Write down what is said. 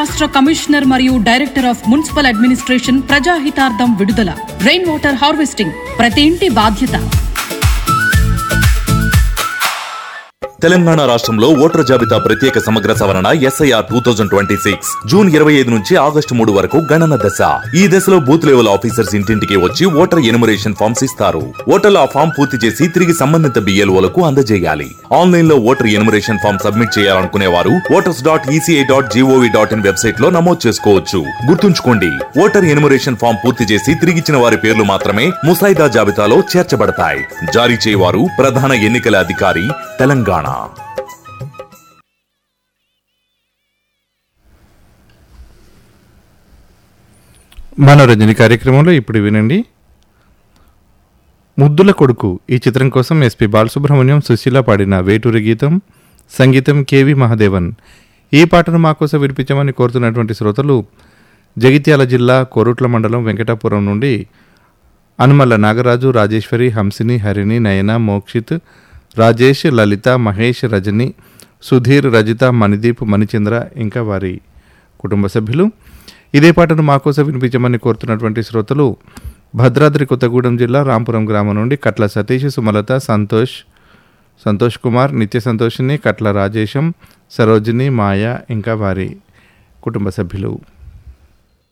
రాష్ట్ర కమిషనర్ మరియు director of municipal administration ప్రజాహితార్థం విడుదల. రెయిన్ వాటర్ హార్వెస్టింగ్ ప్రతి ఇంటి బాధ్యత. తెలంగాణ రాష్ట్రంలో ఓటర్ జాబితా ప్రత్యేక సమగ్ర సవరణ SIR 2026 జూన్ 25 నుంచి ఆగస్టు 3 వరకు గణన దశ. ఈ దశలో బూత్ లెవెల్ ఆఫీసర్స్ ఇంటింటికి వచ్చి ఓటర్ ఎన్యుమరేషన్ ఫామ్స్ ఇస్తారు. ఓటర్లు ఆ ఫామ్ పూర్తి చేసి తిరిగి సంబంధిత BLOలకు అందజేయాలి. ఆన్లైన్ లో ఓటర్ ఎన్యుమరేషన్ ఫామ్ సబ్మిట్ చేయాలనుకునే వారు voters.eci.gov.in వెబ్సైట్ లో నమోదు చేసుకోవచ్చు. గుర్తుంచుకోండి, ఓటర్ ఎన్యుమరేషన్ ఫామ్ పూర్తి చేసి తిరిగిచ్చిన వారి పేర్లు మాత్రమే ముసాయిదా జాబితాలో చేర్చబడతాయి. జారీ చేయవారు ప్రధాన ఎన్నికల అధికారి, తెలంగాణ. మనోరంజని కార్యక్రమంలో ఇప్పుడు వినండి. ముద్దుల కొడుకు ఈ చిత్రం కోసం SP బాలసుబ్రహ్మణ్యం, సుశీల పాడిన వేటూరి గీతం, సంగీతం KV మహాదేవన్. ఈ పాటను మా కోసం వినిపించమని కోరుతున్నటువంటి శ్రోతలు జగిత్యాల జిల్లా కోరుట్ల మండలం వెంకటాపురం నుండి అనుమల్ల నాగరాజు, రాజేశ్వరి, హంసిని, హరిణి, నయన, మోక్షిత్, రాజేష్, లలిత, మహేష్, రజని, సుధీర్, రజిత, మణిదీప్, మణిచంద్ర ఇంకా వారి కుటుంబ సభ్యులు. ఇదే పాటను మా కోసం వినిపించమని కోరుతున్నటువంటి శ్రోతలు భద్రాద్రి కొత్తగూడెం జిల్లా రాంపురం గ్రామం నుండి కట్ల సతీష్, సుమలత, సంతోష్ కుమార్, నిత్య సంతోషిని, కట్ల రాజేశం, సరోజిని, మాయ ఇంకా వారి కుటుంబ సభ్యులు.